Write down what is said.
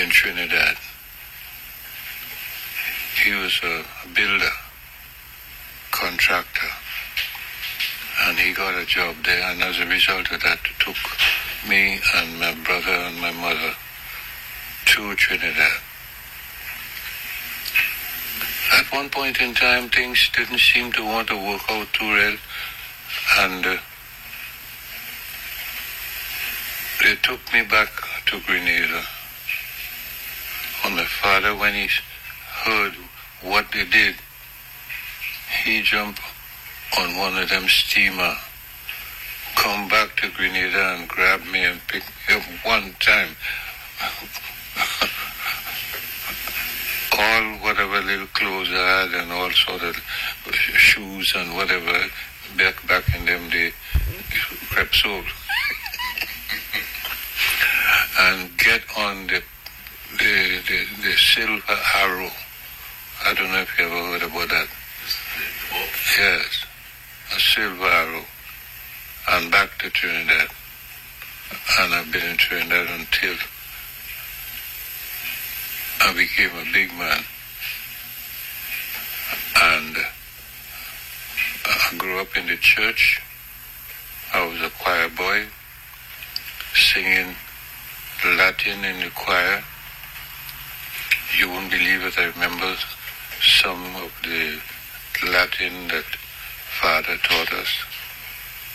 in Trinidad. He was a builder, contractor, and he got a job there, and as a result of that, took me and my brother and my mother to Trinidad. At one point in time, things didn't seem to want to work out too well, and they took me back to Grenada. And my father, when he heard what they did, he jumped on one of them steamer, come back to Grenada and grab me and pick me up one time. All whatever little clothes I had and all sort of shoes and whatever back in them they crept sold. And get on the Silver Arrow. I don't know if you ever heard about that. Yes, a Silver Arrow. And back to Trinidad. And I've been in Trinidad until I became a big man. And I grew up in the church. I was a choir boy, singing Latin in the choir. You won't believe it, I remember some of the Latin that Father taught us.